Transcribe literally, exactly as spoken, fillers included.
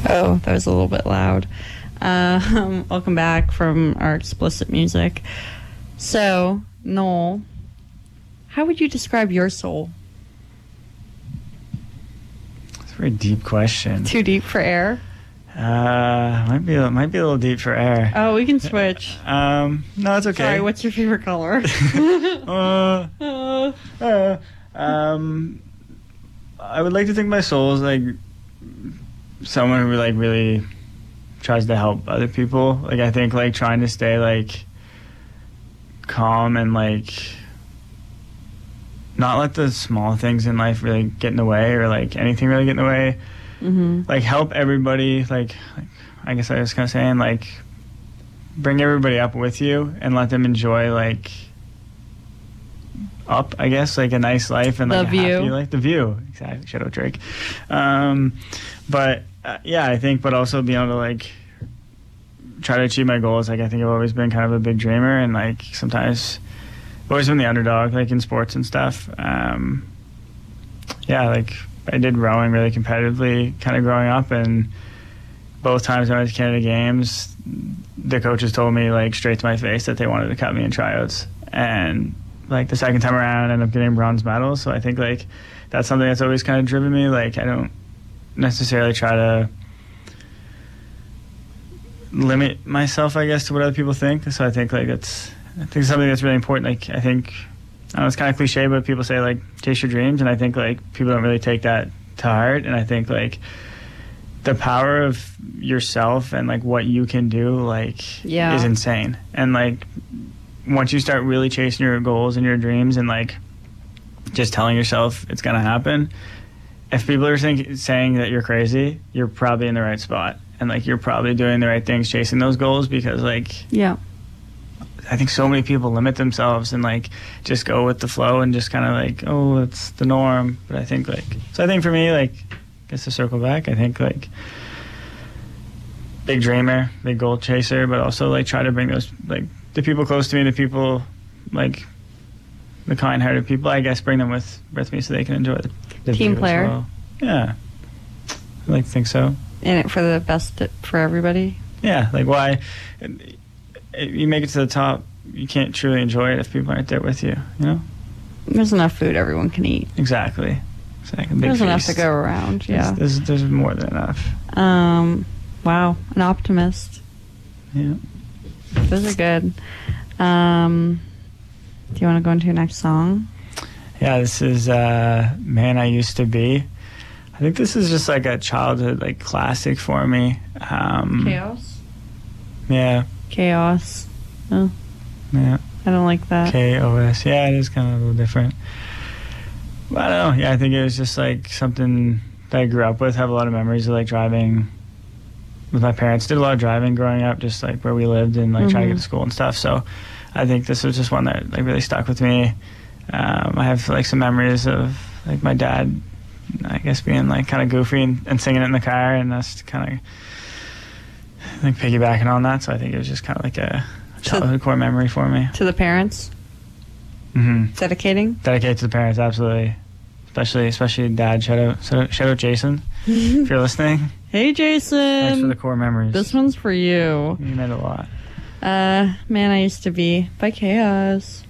Oh, that was a little bit loud. Uh, um, welcome back from our explicit music. So, Noel, how would you describe your soul? It's a very deep question. Too deep for air? Uh, might be might be a little deep for air. Oh, we can switch. Um, no, it's okay. Sorry, what's your favorite color? uh, uh, uh, um, I would like to think my soul is like someone who like really tries to help other people. Like I think like trying to stay like calm and like not let the small things in life really get in the way or like anything really get in the way. Mm-hmm. Like help everybody. Like, like I guess I was kind of saying like bring everybody up with you and let them enjoy like up. I guess like a nice life and like the a view. happy life. The view, exactly. Shadow Drake. Um, but uh, yeah, I think, but also being able to like try to achieve my goals. Like I think I've always been kind of a big dreamer and like sometimes I've always been the underdog like in sports and stuff. Um, yeah, like. I did rowing really competitively kind of growing up, and both times I went to Canada Games, the coaches told me like straight to my face that they wanted to cut me in tryouts. And like the second time around I ended up getting bronze medal. So I think like that's something that's always kind of driven me. Like I don't necessarily try to limit myself, I guess, to what other people think. So I think like it's I think something that's really important. Like I think I know it's kind of cliche, but people say like chase your dreams, and I think like people don't really take that to heart. And I think like the power of yourself and like what you can do like yeah. is insane. And like once you start really chasing your goals and your dreams and like just telling yourself it's gonna happen, if people are think, saying that you're crazy, you're probably in the right spot, and like you're probably doing the right things chasing those goals. Because like yeah. I think so many people limit themselves and like just go with the flow and just kind of like, oh, it's the norm. But I think like, so I think for me, like, I guess to circle back, I think like big dreamer, big goal chaser, but also like try to bring those, like the people close to me, the people like the kind-hearted people, I guess, bring them with, with me so they can enjoy the, the team player. Well. Yeah. I like to think so. In it for the best for everybody. Yeah. Like why... you make it to the top, you can't truly enjoy it if people aren't there with you, you know? There's enough food everyone can eat. Exactly. Exactly. Big There's feast. enough to go around, yeah. There's, there's, there's more than enough. Um, wow, an optimist. Yeah. Those are good. Um, do you want to go into your next song? Yeah, this is uh, Man I Used to Be. I think this is just like a childhood like classic for me. Um, Chaos? Yeah. Chaos. Oh. Yeah. I don't like that. K O S. Yeah, it is kind of a little different. But I don't know. Yeah, I think it was just like something that I grew up with. Have a lot of memories of like driving with my parents. Did a lot of driving growing up, just like where we lived and like mm-hmm. trying to get to school and stuff. So I think this was just one that like really stuck with me. Um, I have like some memories of like my dad, I guess, being like kind of goofy and, and singing it in the car, and that's kind of like piggybacking on that. So I think it was just kind of like a childhood core memory for me. To the parents? Mm-hmm. Dedicating? Dedicate to the parents, absolutely. Especially especially Dad. Shout out, shout out Jason, if you're listening. Hey, Jason. Thanks for the core memories. This one's for you. You meant a lot. Uh, Man I Used to Be by Chaos.